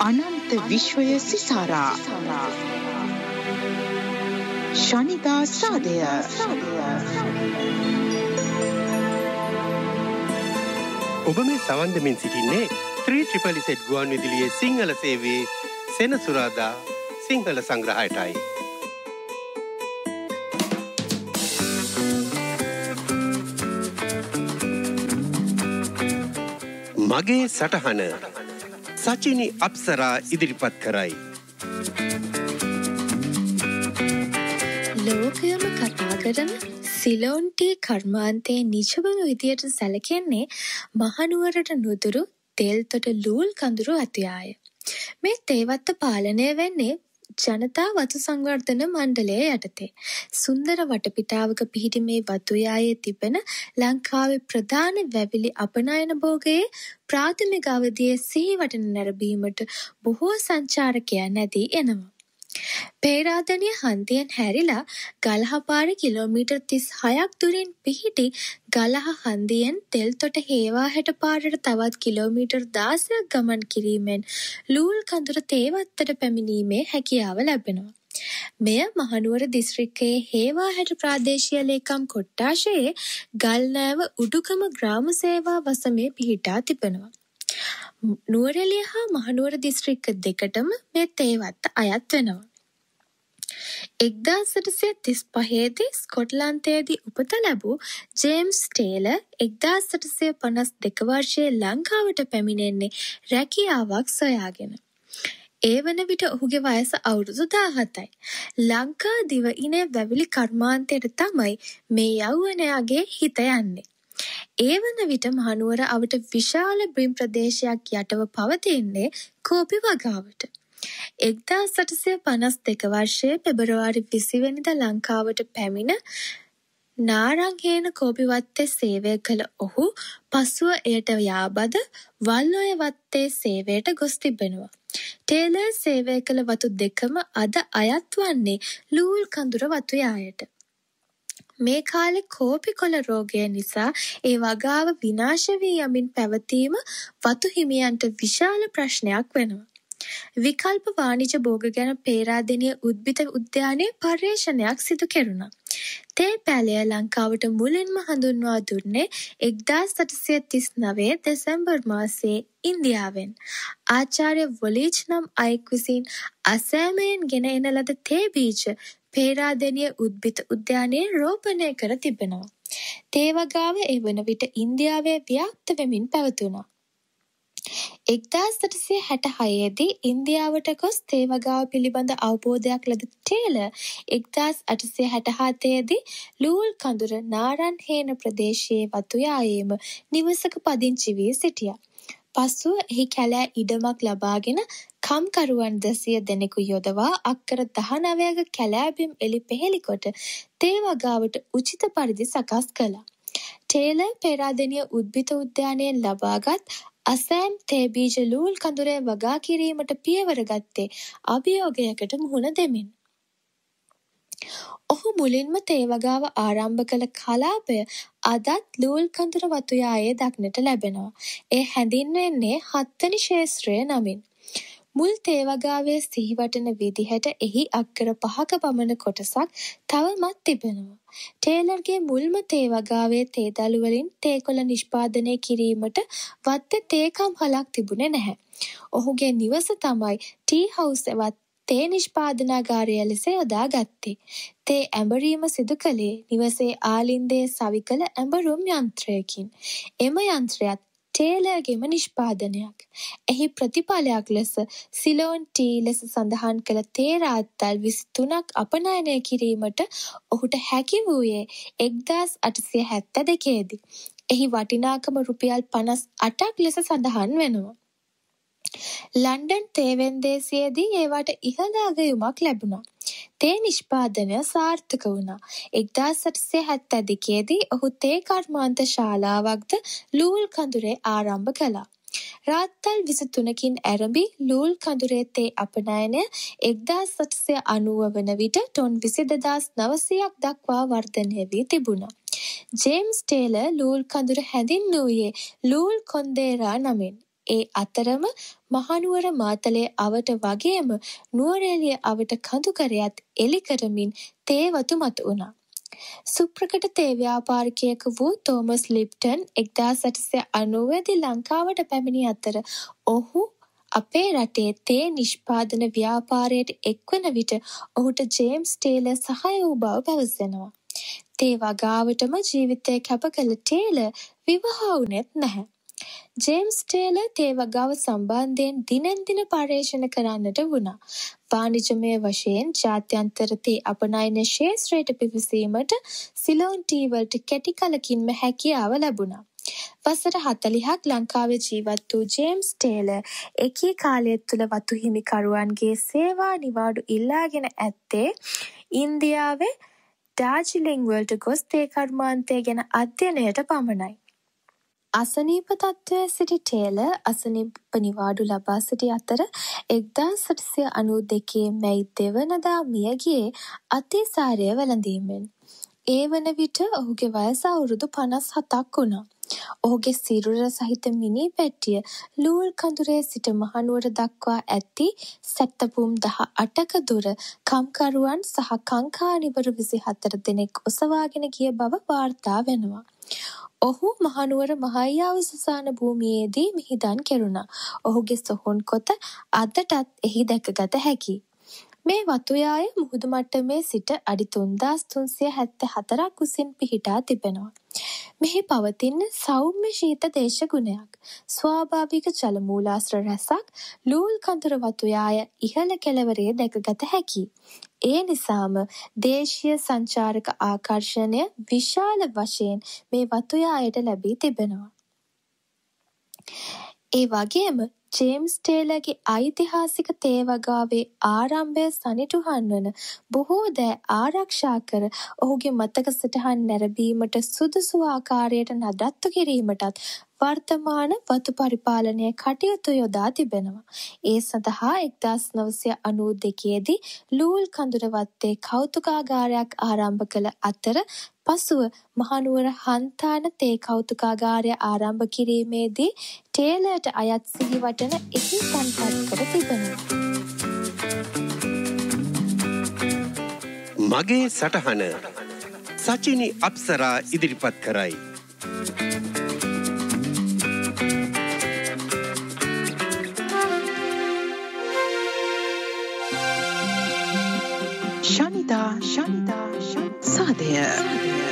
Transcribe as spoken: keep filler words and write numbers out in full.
අනන්ත විශ්වය සිසාරා ශනිදා සාදය ඔබ මේ සවන් දෙමින් සිටින්නේ ත්‍රී ට්‍රිපල් ඉසෙඩ් ගුවන් විදුලියේ සිංහල සේවයේ සෙනසුරාදා සිංහල සංග්‍රහයටයි. මගේ සටහන සචිනි අප්සරා ඉදිරිපත් කරයි. ලෝකයම කතා කරන සිලෝන් ටී කර්මාන්තයේ නිජබව විදියට සැලකෙන්නේ මහනුවරට නුදුරු තෙල්තොට ලූල් කඳුරු අතුයාය. මේ තේවත්ත පාලනය වෙන්නේ ජනතා වතු සංවර්ධන මණ්ඩලය යටතේ. සුන්දර වටපිටාවක පිහිටි මේ වතුයායේ තිබෙන ලංකාවේ ප්‍රධාන වැවිලි අපනයන භෝගයේ ප්‍රාථමික අවධියේ සිහිවටන නැරඹීමට බොහෝ සංචාරකයන් නැදී එනවා. පේරාදෙණිය හන්දියෙන් හැරිලා ගලහපාර කිලෝමීටර් තිස් හයක් දුරින් පිහිටි ගලහ හන්දියෙන් තෙල්තොට හේවාහැට පාරට තවත් කිලෝමීටර් දාසයක් ගමන් කිරීමෙන් ලූල් කඳුර තේවත්තට පැමිණීමේ හැකියාව ලැබෙනවා. මෙය මහනුවර දිස්ත්‍රික්කයේ හේවාහැට ප්‍රාදේශීය ලේකම් කොට්ඨාශයේ ගල්නෑව උඩුගම ග්‍රාම සේවා වසමේ පිහිටා තිබෙනවා. නුවරඑළිය හා මහනුවර දිස්ත්‍රික්ක දෙකටම මේ තේවත්ත අයත් වෙනවා. එක්දාස් අටසිය තිස් පහේදී ස්කොට්ලන්තයේදී උපත ලැබූ ජේම්ස් ටේලර් එක්දාස් අටසිය පනස් දෙක වර්ෂයේ ලංකාවට පැමිණෙන්නේ රැකියාවක් සොයාගෙන. ඒ වන විට ඔහුගේ වයස අවුරුදු දාහතයි. ලංකා දිවයිනේ වැවිලි කර්මාන්තයට තමයි මේ යෞවනයාගේ හිත යන්නේ. ඒ වන විට මහනුවර අවට විශාල බිම් ප්‍රදේශයක් යටව පවතින්නේ කෝපි වගාවට. එක්දාස් අටසිය පනස් දෙක වර්ෂයේ පෙබරවාරි විසිවෙනිදා ලංකාවට පැමිණ නාරංහේන කෝපි වත්තේ සේවය කළ ඔහු පසුව එයට යාබද වල්ඔය වත්තේ සේවයට ගොස් තිබෙනවා. ටේලර් සේවය කළ වතු දෙකම අද අයත් වන්නේ ලූල් කඳුර වතුයායට. මේ කාලේ කෝපි කොළ රෝගය නිසා ඒ වගාව විනාශ වී යමින් පැවතීම වතු හිමියන්ට විශාල ප්‍රශ්නයක් වෙනවා. විකල්ප වාණිජ භෝග ගැන පේරාදෙණිය උද්භිද උද්‍යානයේ පර්යේෂණයක් සිදු කෙරුණා. තේ පැලය ලංකාවට මුලින්ම හඳුන්වා දුන්නේ එක්දාස් අටසිය තිස් නවය දෙසැම්බර් මාසයේ ඉන්දියාවෙන්. ආචාර්ය වොලීච් නම් අයෙක් විසින් අසෑමයෙන් ගෙන එන ලද තේ බීජ පේරාදෙණිය උද්භිද උද්‍යානයේ රෝපණය කර තිබෙනවා. තේ වගාව ඒ වන විට ඉන්දියාවේ ව්‍යාප්ත වෙමින් පැවතුණා. එක්දාස් අටසිය හැට හයේදී ඉන්දියාවට ගොස් තේ වගාව පිළිබඳ අවබෝධයක් ලද ටේලර් එක්දාස් අටසිය හැට හතේදී ලූල් කඳුර නාරන්හේන ප්‍රදේශයේ වතුයායේම නිවසක පදිංචි වී සිටියා. පසුව එහි කැලෑ ඉඩමක් ලබාගෙන කම්කරුවන් දෙසිය දෙනෙකු යොදවා අක්කර දහනවයක කැලෑබිම් එලි පෙහෙළි කොට තේ වගාවට උචිත පරිදි සකස් කළා. ටේලර් පේරාදෙණිය උද්භිද උද්‍යානයෙන් ලබාගත් අසෑම් තේ බීජ ලූල් කඳුරේ වගා කිරීමට පියවර ගත්තේ අභියෝගයකට මුහුණ දෙමින්. ඔහු මුලින්ම තේ වගාව ආරම්භ කළ කලාපය අදත් ලූල් කඳුර වතුයායේ දක්නට ලැබෙනවා. එය හැඳින්වෙන්නේ හත්වැනි ක්ෂේත්‍රය නමින්. මුල් තේ වගාවේ සිහිවටන විදිහට එහි අක්කර පහක පමණ කොටසක් තවමත් තිබෙනවා. ටේලර්ගේ මුල්ම තේ වගාවේ තේ දළු වලින් තේ කොළ නිෂ්පාදනය කිරීමට වත්තේ තේකම් හලක් තිබුණේ නැහැ. ඔහුගේ නිවස තමයි ටී හවුස් එවත් තේ නිෂ්පාදනාගාරය ලෙස යොදා ගත්තේ. තේ ඇඹරීම සිදු කළේ නිවසේ ආලින්දයේ සවි කළ ඇඹරුම් යන්ත්‍රයකින්. එම යන්ත්‍රයත් ටේලර්ගේම නිෂ්පාදනයක්. එහි ප්‍රතිඵලයක් ලෙස සිලෝන් ටී ලෙස සඳහන් කළ තේ රාත්තල් විසි තුනක් අපනයනය කිරීමට ඔහුට හැකි වූයේ එක්දාස් අටසිය හැත්තෑ දෙකේදී. එහි වටිනාකම රුපියල් පනස් අටක් ලෙස සඳහන් වෙනවා. ලන්ඩන් තේ වෙන්දේසියේදී ඒවට ඉහළ අගයුමක් ලැබුණා. තේ නිෂ්පාදනය සාර්ථක වුණා. එක්දාස් අටසිය හැත්තෑ දෙකේදී ඔහු තේ කර්මාන්ත ශාලාවක්ද ලූල් කඳුරේ ආරම්භ කළා. රාත්තල් විසි තුනකින් ඇරඹි ලූල් කඳුරේ තේ අපනයනය එක්දාස් අටසිය අනූව වන විට ටොන් විසි දෙදාස් නවසියක් දක්වා වර්ධනය වී තිබුණා. ජේම්ස් ටේලර් ලූල් කඳුර හැඳින්වූයේ ලූල් කොන්දේරා නමින්. ඒ අතරම මහනුවර මාතලේ අවට වගේම නුවරඑළිය අවට කඳුකරයත් එලි කරමින් තේ වතු මතු වුණා. සුප්‍රකට තේ ව්‍යාපාරිකයෙකු වූ තෝමස් ලිප්ටන් එක්දාස් අටසිය අනූ දී ලංකාවට පැමිණි අතර ඔහු අපේ රටේ තේ නිෂ්පාදන ව්‍යාපාරයට එක්වන විට ඔහුට ජේම්ස් ටේලර් සහාය වූ බව පැවසෙනවා. තේ වගාවටම ජීවිතය කැප කළ ටේලර් විවාහ වුණෙත් නැහැ. ජේම්ස් ටේලර් තේ වගාව සම්බන්ධයෙන් දිනෙන් දින පර්යේෂණ කරන්නට වුණා. වාණිජමය වශයෙන් ජාත්‍යන්තර තේ අපනයන ක්ෂේත්‍රයට පිවිසීමට සිලෝන් ටී වලට කෙටි කලකින්ම හැකියාව ලැබුණා. වසර හතළිහක් ලංකාවේ ජීවත් වූ ජේම්ස් ටේලර් එකී කාලය තුළ වතු හිමිකරුවන්ගේ සේවා නිවාඩු ඉල්ලාගෙන ඇත්තේ ඉන්දියාවේ ඩාර්ජිලිං වලට ගොස් තේ කර්මාන්තය ගැන අධ්‍යයනයට පමණයි. අසනීප තත්ත්වයේ සිටි ටේලර් අසනීප නිවාඩු ලබා සිටි අතර එක්දාස් අටසිය අනූ දෙකේ මැයි දෙවනදා මිය ගියේ අතිසාරය වැළඳීමෙන්. ඒ වන විට ඔහුගේ වයස අවුරුදු පනස් හතක් වුණා. ඔහුගේ සිරුර සහිත මිනි පෙට්ටිය ලූල් කඳුරේ සිට මහනුවර දක්වා ඇති සැතපුම් දහ අටක දුර කම්කරුවන් සහ කංකානිවරු විසිහතර දෙනෙක් ඔසවාගෙන ගිය බව වාර්තා වෙනවා. ඔහු මහනුවර මහයියාව සුසාන භූමියේදී මිහිදන් කෙරුණා. ඔහුගේ සොහොන් කොත අදටත් එහි දැකගත හැකියි. මේ වතුයාය මුහුදු මට්ටමේ සිට අඩි තුන්දාස් තුන්සිය හැත්තෑ හතරක් උසින් පිහිටා තිබෙනවා. මෙහි පවතින සෞම්‍ය ශීත දේශගුණයක්. ස්වාභාවික ජල මූලාශ්‍ර රැසක් ලූල් කඳුර වතුයාය ඉහළ කෙළවරේ දැකගත හැකියි. ඒ නිසාම දේශීය සංචාරක ආකර්ෂණය විශාල වශයෙන් මේ වතුයායට ලැබී තිබෙනවා. ඒ වගේම ජේම්ස් ටේලර්ගේ ඓතිහාසික තේ වගාවේ ආරම්භය සනිටුහන් වන බොහෝ දෑ ආරක්ෂා කර ඔහුගේ මතක සටහන් නැරඹීමට සුදුසු ආකාරයට නඩත්තු කිරීමටත් වර්තමාන වතු පරිපාලනය කටයුතු යොදා තිබෙනවා. ඒ සඳහා එක්දාස් නවසිය අනූ දෙකේ දී ලූල් කඳුර වත්තේ කෞතුකාගාරයක් ආරම්භ කළ අතර පසුව මහනුවර හන්තාන තේ කෞතුකාගාරය ආරම්භ කිරීමේදී ටේලර්ට අයත් සිහිවටන එහි තැන්පත් කර තිබෙනවා. මගේ සටහන සචිනි අප්සරා ඉදිරිපත් කරයි. ශනිදා ශනිදා සාදය